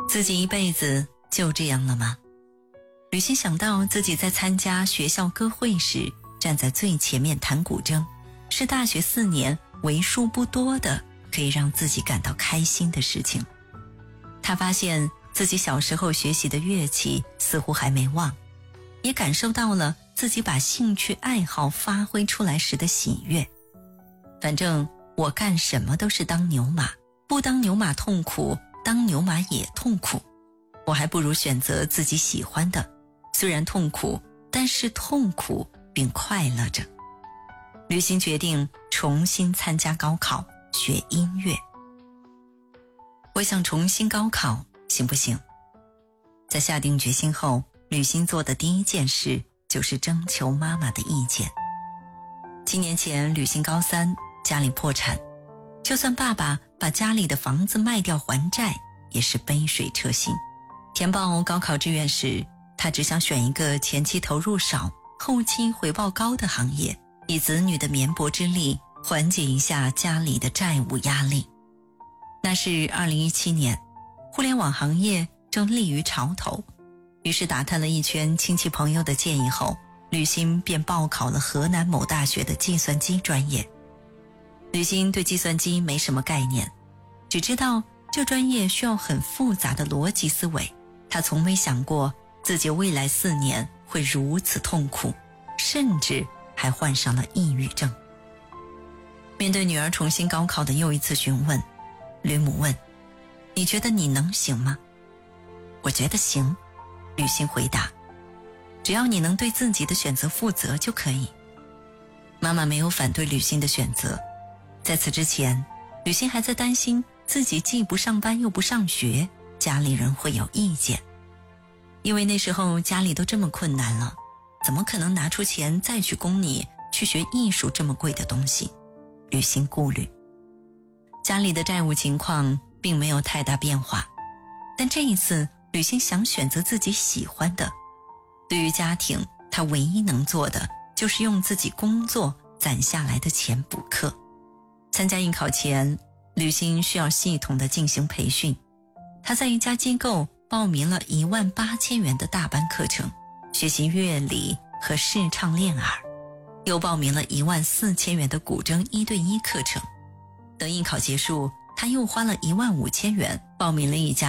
自己一辈子就这样了吗？吕欣想到自己在参加学校歌会时站在最前面弹古筝，是大学4年为数不多的可以让自己感到开心的事情。他发现自己小时候学习的乐器似乎还没忘，也感受到了自己把兴趣爱好发挥出来时的喜悦。反正我干什么都是当牛马，不当牛马痛苦，当牛马也痛苦，我还不如选择自己喜欢的，虽然痛苦，但是痛苦并快乐着。吕欣决定重新参加高考，学音乐。我想重新高考，行不行？在下定决心后，吕欣做的第一件事就是征求妈妈的意见。7年前，吕欣高3，家里破产，就算爸爸把家里的房子卖掉还债，也是杯水车薪。填报高考志愿时，他只想选一个前期投入少，后期回报高的行业，以子女的绵薄之力缓解一下家里的债务压力。那是2017年，互联网行业正立于潮头，于是打探了一圈亲戚朋友的建议后，吕欣便报考了河南某大学的计算机专业。吕欣对计算机没什么概念，只知道这专业需要很复杂的逻辑思维，他从没想过自己未来4年会如此痛苦，甚至还患上了抑郁症。面对女儿重新高考的又一次询问，吕母问：你觉得你能行吗？我觉得行，吕欣回答，只要你能对自己的选择负责就可以。妈妈没有反对吕欣的选择，在此之前，吕欣还在担心自己既不上班又不上学，家里人会有意见。因为那时候家里都这么困难了，怎么可能拿出钱再去供你去学艺术这么贵的东西？吕欣顾虑。家里的债务情况并没有太大变化，但这一次吕欣想选择自己喜欢的。对于家庭，她唯一能做的就是用自己工作攒下来的钱补课。参加应考前，吕欣需要系统的进行培训。她在一家机构报名了18000元的大班课程，学习乐理和视唱练耳，又报名了14000元的古筝1对1课程。等应考结束，她又花了15000元报名了一家